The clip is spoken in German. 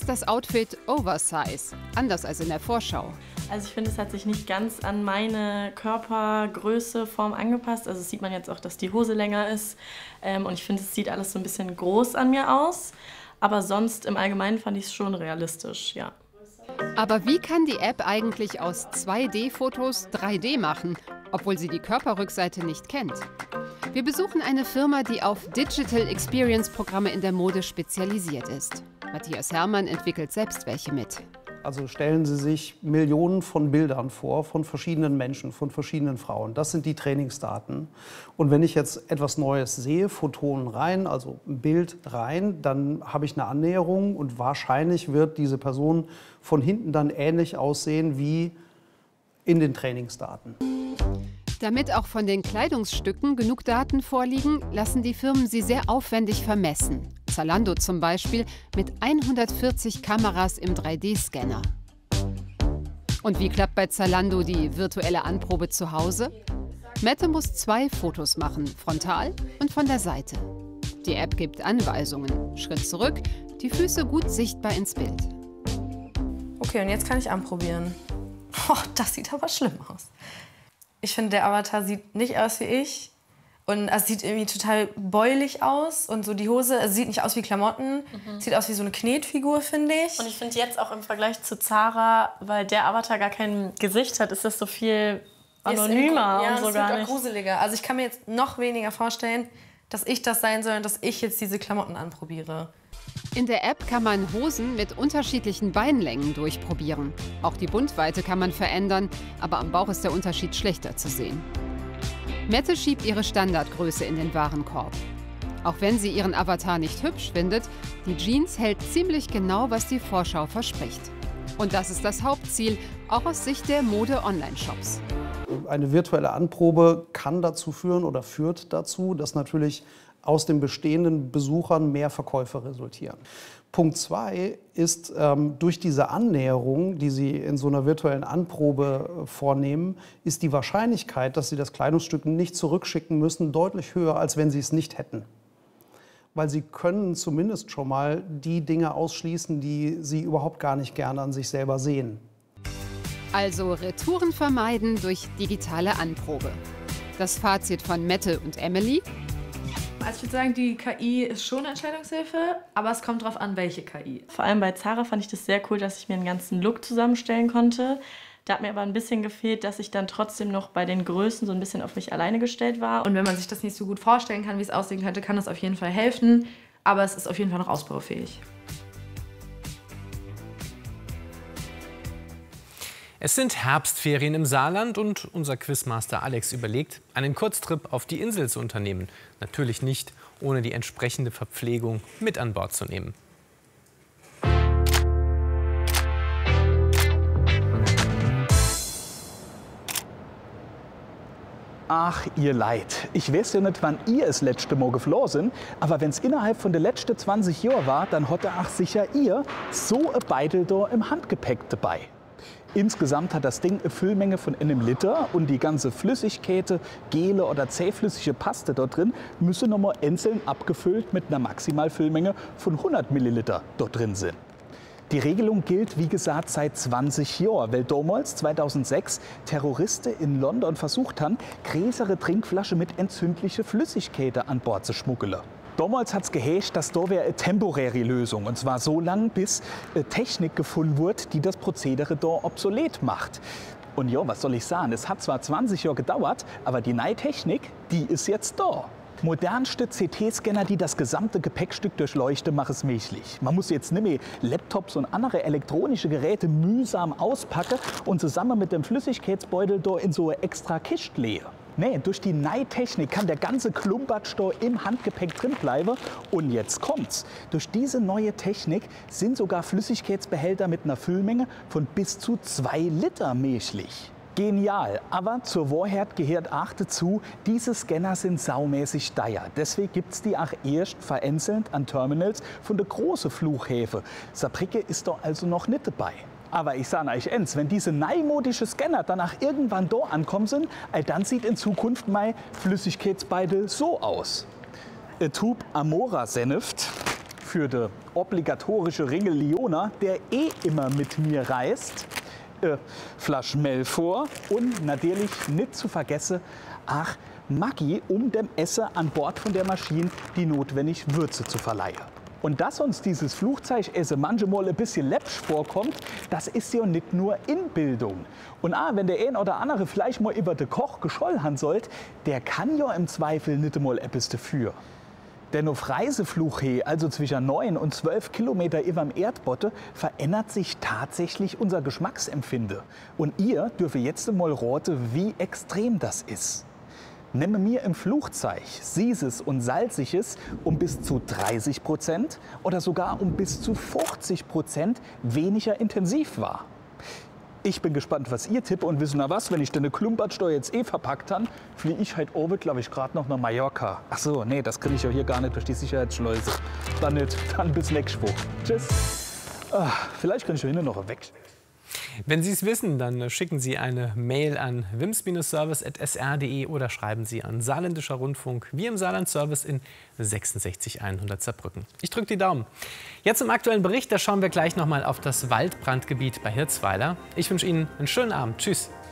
ist das Outfit Oversize, anders als in der Vorschau. Also ich finde, es hat sich nicht ganz an meine Körpergröße, Form angepasst. Also das sieht man jetzt auch, dass die Hose länger ist. Und ich finde, es sieht alles so ein bisschen groß an mir aus. Aber sonst im Allgemeinen fand ich es schon realistisch, ja. Aber wie kann die App eigentlich aus 2D-Fotos 3D machen, obwohl sie die Körperrückseite nicht kennt? Wir besuchen eine Firma, die auf Digital Experience-Programme in der Mode spezialisiert ist. Matthias Hermann entwickelt selbst welche mit. Also stellen Sie sich Millionen von Bildern vor, von verschiedenen Menschen, von verschiedenen Frauen. Das sind die Trainingsdaten. Und wenn ich jetzt etwas Neues sehe, Photonen rein, also ein Bild rein, dann habe ich eine Annäherung und wahrscheinlich wird diese Person von hinten dann ähnlich aussehen wie in den Trainingsdaten. Damit auch von den Kleidungsstücken genug Daten vorliegen, lassen die Firmen sie sehr aufwendig vermessen. Zalando zum Beispiel mit 140 Kameras im 3D-Scanner. Und wie klappt bei Zalando die virtuelle Anprobe zu Hause? Mette muss 2 Fotos machen, frontal und von der Seite. Die App gibt Anweisungen. Schritt zurück, die Füße gut sichtbar ins Bild. Okay, und jetzt kann ich anprobieren. Oh, das sieht aber schlimm aus. Ich finde, der Avatar sieht nicht aus wie ich. Und es sieht irgendwie total bäulich aus. Und so die Hose, es sieht nicht aus wie Klamotten. Sieht aus wie so eine Knetfigur, finde ich. Und ich finde jetzt auch im Vergleich zu Zara, weil der Avatar gar kein Gesicht hat, ist das so viel anonymer Ja, und so das gar wird nicht. auch gruseliger. Also ich kann mir jetzt noch weniger vorstellen, dass ich das sein soll und dass ich jetzt diese Klamotten anprobiere. In der App kann man Hosen mit unterschiedlichen Beinlängen durchprobieren. Auch die Bundweite kann man verändern, aber am Bauch ist der Unterschied schlechter zu sehen. Mette schiebt ihre Standardgröße in den Warenkorb. Auch wenn sie ihren Avatar nicht hübsch findet, die Jeans hält ziemlich genau, was die Vorschau verspricht. Und das ist das Hauptziel, auch aus Sicht der Mode-Online-Shops. Eine virtuelle Anprobe kann dazu führen oder führt dazu, dass natürlich aus den bestehenden Besuchern mehr Verkäufe resultieren. Punkt 2 ist, durch diese Annäherung, die Sie in so einer virtuellen Anprobe vornehmen, ist die Wahrscheinlichkeit, dass Sie das Kleidungsstück nicht zurückschicken müssen, deutlich höher, als wenn Sie es nicht hätten. Weil Sie können zumindest schon mal die Dinge ausschließen, die Sie überhaupt gar nicht gerne an sich selber sehen. Also Retouren vermeiden durch digitale Anprobe. Das Fazit von Mette und Emily: Also ich würde sagen, die KI ist schon eine Entscheidungshilfe, aber es kommt darauf an, welche KI. Vor allem bei Zara fand ich das sehr cool, dass ich mir einen ganzen Look zusammenstellen konnte. Da hat mir aber ein bisschen gefehlt, dass ich dann trotzdem noch bei den Größen so ein bisschen auf mich alleine gestellt war. Und wenn man sich das nicht so gut vorstellen kann, wie es aussehen könnte, kann das auf jeden Fall helfen. Aber es ist auf jeden Fall noch ausbaufähig. Es sind Herbstferien im Saarland und unser Quizmaster Alex überlegt, einen Kurztrip auf die Insel zu unternehmen. Natürlich nicht, ohne die entsprechende Verpflegung mit an Bord zu nehmen. Ach, ihr Leid. Ich weiß ja nicht, wann ihr das letzte Mal geflogen sind, aber wenn es innerhalb von den letzten 20 Jahren war, dann hatte auch sicher ihr so ein Beitel da im Handgepäck dabei. Insgesamt hat das Ding eine Füllmenge von einem Liter und die ganze Flüssigkäse, Gele oder zähflüssige Paste dort drin müssen nochmal einzeln abgefüllt mit einer Maximalfüllmenge von 100 Milliliter dort drin sind. Die Regelung gilt, wie gesagt, seit 20 Jahren, weil damals, 2006, Terroristen in London versucht haben, größere Trinkflaschen mit entzündlicher Flüssigkeit an Bord zu schmuggeln. Damals hat es geheißen, dass da wäre eine temporäre Lösung. Und zwar so lange, bis eine Technik gefunden wird, die das Prozedere da obsolet macht. Und ja, was soll ich sagen? Es hat zwar 20 Jahre gedauert, aber die neue Technik, die ist jetzt da. Modernste CT-Scanner, die das gesamte Gepäckstück durchleuchten, machen es möglich. Man muss jetzt nicht mehr Laptops und andere elektronische Geräte mühsam auspacken und zusammen mit dem Flüssigkeitsbeutel da in so eine extra Kiste legen. Nee, durch die neue Technik kann der ganze Klumbatsch da im Handgepäck drin bleiben. Und jetzt kommt's. Durch diese neue Technik sind sogar Flüssigkeitsbehälter mit einer Füllmenge von bis zu 2 Liter möglich. Genial, aber zur Wahrheit gehört auch dazu, diese Scanner sind saumäßig teuer. Deswegen gibt es die auch erst vereinzelt an Terminals von den großen Flughäfen. Saarbrücken ist da also noch nicht dabei. Aber ich sage euch eins, wenn diese neumodischen Scanner danach irgendwann da ankommen sind, dann sieht in Zukunft mein Flüssigkeitsbeutel so aus. Ein Tube Amora-Senft für den obligatorische Ringel Liona, der immer mit mir reist. Flasch Melfor und natürlich nicht zu vergessen, Maggi, um dem Essen an Bord von der Maschine die notwendige Würze zu verleihen. Und dass uns dieses Flugzeug manchmal ein bisschen läppisch vorkommt, das ist ja nicht nur Inbildung. Und wenn der ein oder andere vielleicht mal über den Koch geschollen haben sollte, der kann ja im Zweifel nicht mal etwas dafür. Denn auf Reiseflughöhe, also zwischen 9 und 12 Kilometer über dem Erdboden, verändert sich tatsächlich unser Geschmacksempfinden. Und ihr dürft jetzt mal raten, wie extrem das ist. Nehmen wir im Flugzeug Süßes und Salziges um bis zu 30% oder sogar um bis zu 50% weniger intensiv wahr. Ich bin gespannt, was ihr tippt und wissen was, wenn ich den Klumpertsteuer jetzt verpackt habe, fliege ich heute oben, glaube ich, gerade noch nach Mallorca. Ach so, nee, das kriege ich ja hier gar nicht durch die Sicherheitsschleuse. Dann nicht, dann bis nächste Woche. Tschüss. Vielleicht kann ich ja hinten noch weg. Wenn Sie es wissen, dann schicken Sie eine Mail an wims-service@sr.de oder schreiben Sie an Saarländischer Rundfunk, wir im Saarland-Service in 66100 Saarbrücken. Ich drücke die Daumen. Jetzt im aktuellen Bericht, da schauen wir gleich noch mal auf das Waldbrandgebiet bei Hirzweiler. Ich wünsche Ihnen einen schönen Abend. Tschüss.